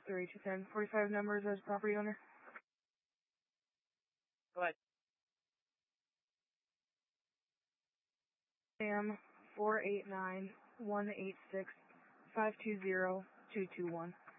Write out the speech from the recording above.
321045 numbers as property owner. Go ahead. Sam 489-186-520-221.